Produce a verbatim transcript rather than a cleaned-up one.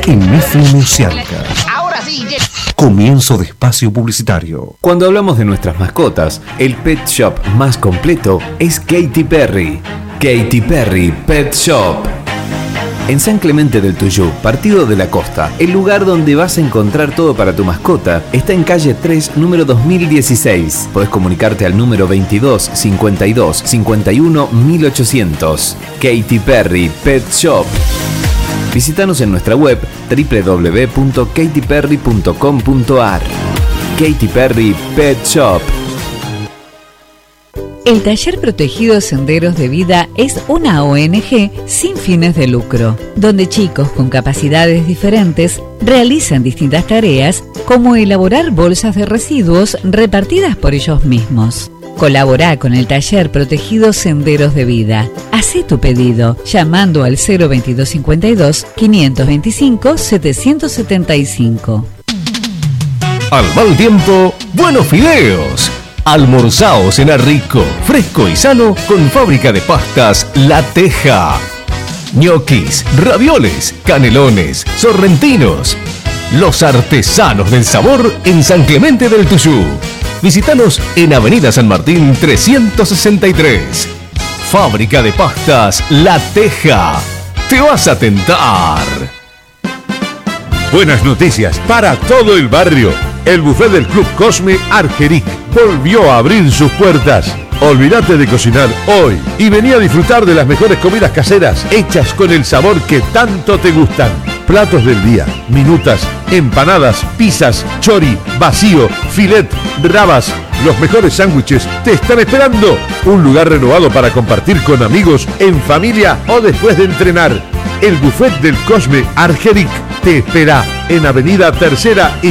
en F M Oceánica. Ahora sí. Comienzo de espacio publicitario. Cuando hablamos de nuestras mascotas, el pet shop más completo es Katy Perry. Katy Perry Pet Shop. En San Clemente del Tuyú, partido de la costa, el lugar donde vas a encontrar todo para tu mascota está en calle tres, número dos mil dieciséis. Podés comunicarte al número veintidós, cincuenta y dos, cincuenta y uno, mil ochocientos. Katy Perry Pet Shop. Visítanos en nuestra web doble u doble u doble u punto katy perry punto com punto a r. Katy Perry Pet Shop. El Taller Protegido Senderos de Vida es una O N G sin fines de lucro, donde chicos con capacidades diferentes realizan distintas tareas como elaborar bolsas de residuos repartidas por ellos mismos. Colabora con el Taller Protegido Senderos de Vida. Hacé tu pedido llamando al cero veintidós cincuenta y dos, quinientos veinticinco, setecientos setenta y cinco. Al mal tiempo, buenos fideos. Almorzao, cenar rico, fresco y sano con Fábrica de Pastas La Teja. Ñoquis, ravioles, canelones, sorrentinos. Los artesanos del sabor en San Clemente del Tuyú. Visítanos en Avenida San Martín trescientos sesenta y tres. Fábrica de Pastas La Teja. Te vas a tentar. Buenas noticias para todo el barrio. El buffet del Club Cosme Argeric volvió a abrir sus puertas. Olvídate de cocinar hoy y vení a disfrutar de las mejores comidas caseras hechas con el sabor que tanto te gustan. Platos del día, minutas, empanadas, pizzas, chori, vacío, filet, rabas. Los mejores sándwiches te están esperando. Un lugar renovado para compartir con amigos, en familia o después de entrenar. El buffet del Cosme Argeric te espera en Avenida Tercera y